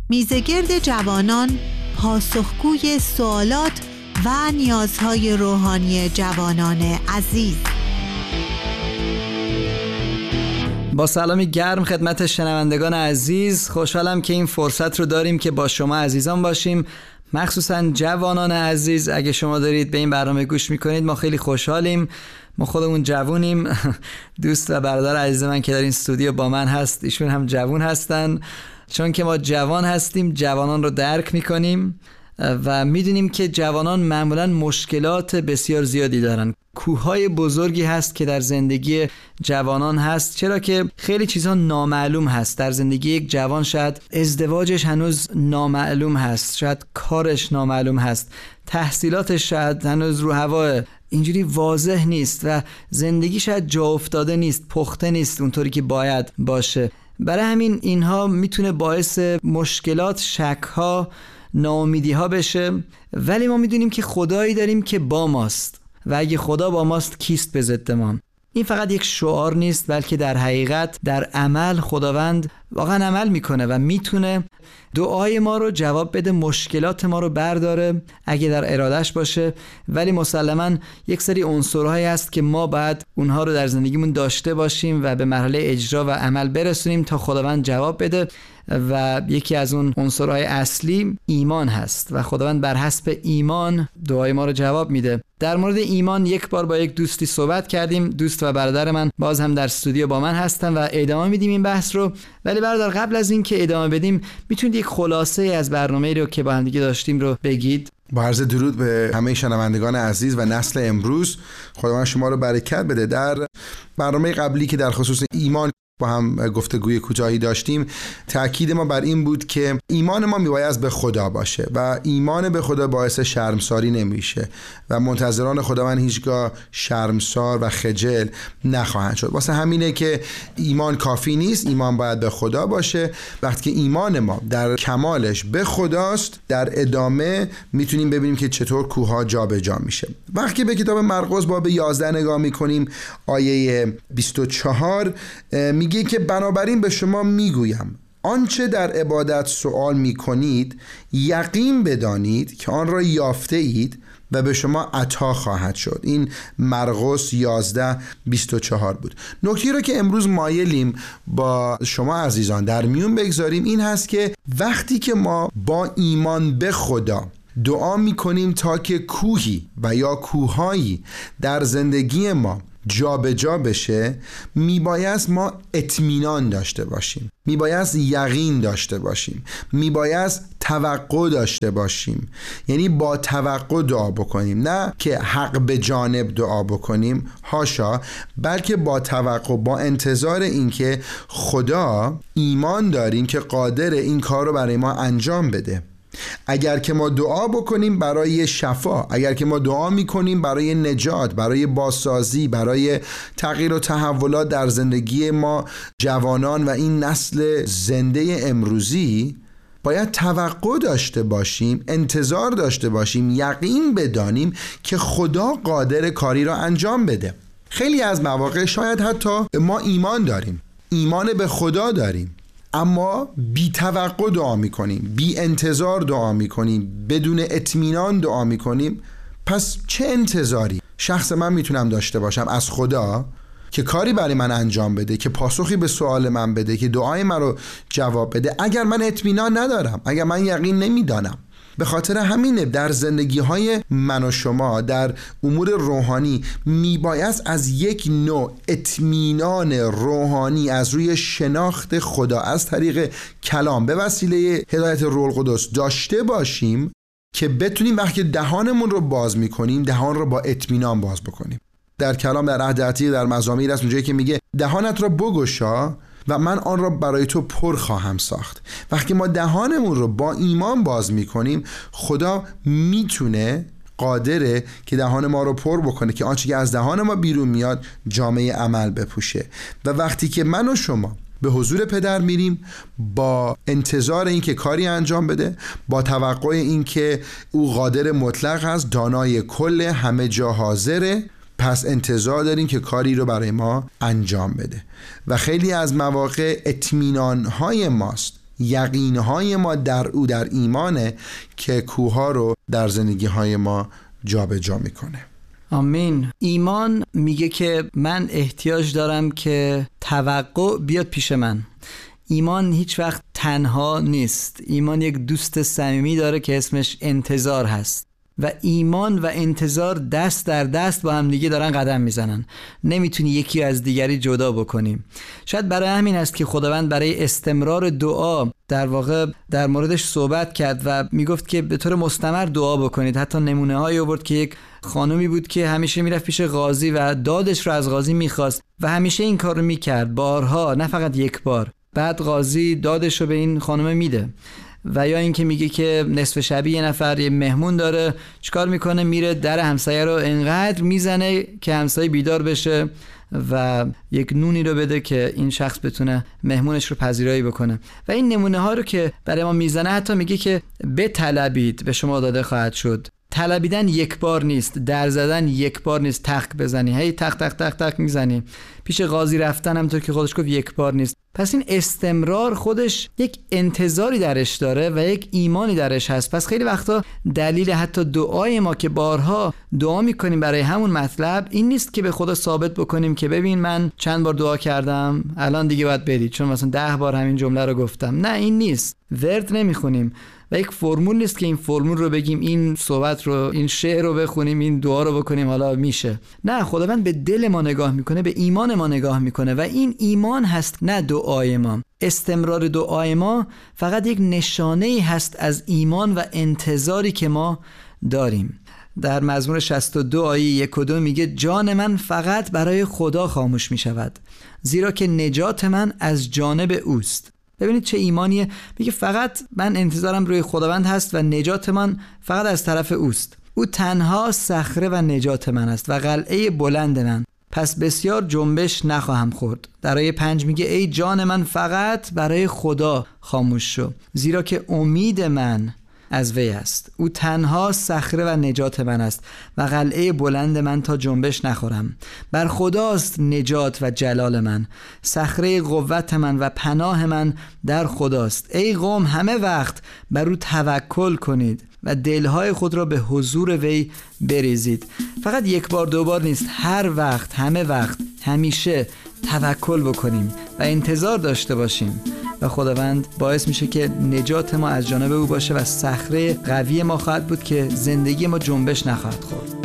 میزگرد جوانان پاسخگوی سوالات و نیازهای روحانی جوانان عزیز. با سلامی گرم خدمت شنوندگان عزیز، خوشحالم که این فرصت رو داریم که با شما عزیزان باشیم، مخصوصا جوانان عزیز. اگه شما دارید به این برنامه گوش میکنید ما خیلی خوشحالیم. ما خودمون جوونیم. دوست و برادر عزیز من که در این استودیو با من هست، ایشون هم جوون هستن. چون که ما جوان هستیم، جوانان رو درک میکنیم و میدونیم که جوانان معمولا مشکلات بسیار زیادی دارن. کوههای بزرگی هست که در زندگی جوانان هست، چرا که خیلی چیزها نامعلوم هست در زندگی یک جوان. شاید ازدواجش هنوز نامعلوم هست، شاید کارش نامعلوم هست، تحصیلاتش شاید هنوز رو هواه، اینجوری واضح نیست و زندگی شاید جا افتاده نیست، پخته نیست اونطوری که باید باشه. برای همین اینها میتونه باعث مشکلات، شک‌ها، ناامیدی‌ها بشه. ولی ما میدونیم که خدایی داریم که با ماست و اگه خدا با ماست کیست به ضد ما؟ این فقط یک شعار نیست، بلکه در حقیقت در عمل خداوند واقعا عمل میکنه و میتونه دعای ما رو جواب بده، مشکلات ما رو برداره اگه در ارادش باشه. ولی مسلماً یک سری عنصرهایی هست که ما باید اونها رو در زندگیمون داشته باشیم و به مرحله اجرا و عمل برسونیم تا خداوند جواب بده. و یکی از اون عنصرهای اصلی ایمان هست و خداوند بر حسب ایمان دعای ما رو جواب میده. در مورد ایمان یک بار با یک دوستی صحبت کردیم. دوست و برادر من باز هم در استودیو با من هستن و ادامه میدیم این بحث رو. ولی برادر، قبل از این که ادامه بدیم میتونید یک خلاصه از برنامه‌ای رو که با هم دیگه داشتیم رو بگید؟ با عرض درود به همه شنوندگان عزیز و نسل امروز، خداوند شما رو برکت بده. در برنامه قبلی که در خصوص ایمان با هم گفتگوی کوتاهی داشتیم، تأکید ما بر این بود که ایمان ما میباید به خدا باشه و ایمان به خدا باعث شرمساری نمیشه و منتظران خداوند هیچگاه شرمسار و خجل نخواهند شد. واسه همینه که ایمان کافی نیست، ایمان باید به خدا باشه. وقتی که ایمان ما در کمالش به خداست، در ادامه میتونیم ببینیم که چطور کوه‌ها جابجا میشه. وقتی به کتاب مرقس باب 11 نگاه میکنیم، آیه 24 میگه که بنابراین به شما میگویم آنچه در عبادت سؤال میکنید یقین بدانید که آن را یافته اید و به شما عطا خواهد شد. این مرقس 11:24 بود. نکته رو که امروز مایلیم با شما عزیزان در میون بگذاریم این هست که وقتی که ما با ایمان به خدا دعا میکنیم تا که کوهی و یا کوههایی در زندگی ما جابجا بشه، میبایست ما اطمینان داشته باشیم، میبایست یقین داشته باشیم، میبایست توقع داشته باشیم. یعنی با توقع دعا بکنیم، نه که حق به جانب دعا بکنیم، هاشا، بلکه با توقع، با انتظار اینکه خدا ایمان داریم که قادر این کار رو برای ما انجام بده. اگر که ما دعا بکنیم برای شفا، اگر که ما دعا میکنیم برای نجات، برای بازسازی، برای تغییر و تحولات در زندگی ما جوانان و این نسل زنده امروزی، باید توقع داشته باشیم، انتظار داشته باشیم، یقین بدانیم که خدا قادر کاری را انجام بده. خیلی از مواقع شاید حتی ما ایمان داریم، ایمان به خدا داریم، اما بی توقع دعا میکنیم، بی انتظار دعا میکنیم، بدون اطمینان دعا میکنیم. پس چه انتظاری شخص من میتونم داشته باشم از خدا که کاری برای من انجام بده، که پاسخی به سوال من بده، که دعای من رو جواب بده، اگر من اطمینان ندارم، اگر من یقین نمیدانم؟ به خاطر همینه در زندگی های من و شما در امور روحانی میبایست از یک نوع اطمینان روحانی از روی شناخت خدا از طریق کلام به وسیله هدایت روح القدس داشته باشیم که بتونیم وقتی دهانمون رو باز میکنیم دهان رو با اطمینان باز بکنیم. در کلام در عهد عتیق در مزامیر هست اونجایی که میگه دهانت را بگشا و من آن را برای تو پر خواهم ساخت. وقتی ما دهانمون رو با ایمان باز میکنیم، خدا میتونه، قادره که دهان ما رو پر بکنه که آنچه که از دهان ما بیرون میاد جامعه عمل بپوشه. و وقتی که من و شما به حضور پدر میریم با انتظار این که کاری انجام بده، با توقع این که او قادر مطلق هست، دانای کل، همه جا حاضره، پس انتظار داریم که کاری رو برای ما انجام بده. و خیلی از مواقع اطمینان‌های ماست یقینهای ما در او، در ایمانه که کوهها رو در زندگی‌های ما جابجا میکنه. آمین. ایمان میگه که من احتیاج دارم که توقع بیاد پیش من. ایمان هیچ وقت تنها نیست. ایمان یک دوست صمیمی داره که اسمش انتظار هست و ایمان و انتظار دست در دست با هم دیگه دارن قدم میزنن. نمیتونی یکی از دیگری جدا بکنی. شاید برای همین است که خداوند برای استمرار دعا در واقع در موردش صحبت کرد و میگفت که به طور مستمر دعا بکنید. حتی نمونه هایی آورد که یک خانومی بود که همیشه میرفت پیش قاضی و دادش رو از قاضی میخواست و همیشه این کار رو میکرد، بارها، نه فقط یک بار. بعد قاضی دادش رو به این خانم میده. و یا اینکه میگه که نصف شبی یه نفر یه مهمون داره، چیکار میکنه؟ میره در همسایه رو انقدر میزنه که همسایه بیدار بشه و یک نونی رو بده که این شخص بتونه مهمونش رو پذیرایی بکنه. و این نمونه ها رو که برای ما میزنه حتی میگه که بطلبید به شما داده خواهد شد. طلبیدن یک بار نیست، در زدن یک بار نیست، تق بزنی هی تق تق تق تق میزنی. پیش قاضی رفتن همونطور که خودش گفت یک بار نیست. پس این استمرار خودش یک انتظاری درش داره و یک ایمانی درش هست. پس خیلی وقتا دلیل حتی دعای ما که بارها دعا میکنیم برای همون مطلب این نیست که به خدا ثابت بکنیم که ببین من چند بار دعا کردم الان دیگه باید برید چون مثلا 10 بار همین جمله رو گفتم. نه، این نیست. ورد نمیخونیم و یک فرمول نیست که این فرمول رو بگیم، این صحبت رو، این شعر رو بخونیم، این دعا رو بکنیم حالا میشه. نه، خداوند به دل ما نگاه میکنه، به ایمان ما نگاه میکنه و این ایمان هست، نه دعای ما. استمرار دعای ما فقط یک نشانه هست از ایمان و انتظاری که ما داریم. در مزمور 62 آیه 1 و 2 میگه جان من فقط برای خدا خاموش میشود زیرا که نجات من از جانب اوست. ببینید چه ایمانیه. میگه فقط من انتظارم روی خداوند هست و نجات من فقط از طرف اوست. او تنها صخره و نجات من است و قلعه بلند من، پس بسیار جنبش نخواهم خورد. در آیه 5 میگه ای جان من فقط برای خدا خاموش شو زیرا که امید من از وی است. او تنها صخره و نجات من است و قلعه بلند من تا جنبش نخورم. بر خداست نجات و جلال من، صخره قوت من و پناه من در خداست. ای قوم همه وقت بر او توکل کنید و دلهای خود را به حضور وی بریزید. فقط یک بار دو بار نیست، هر وقت، همه وقت، همیشه توکل بکنیم و انتظار داشته باشیم و خداوند باعث میشه که نجات ما از جانب او باشه و صخره قوی ما خواهد بود که زندگی ما جنبش نخواهد خورد.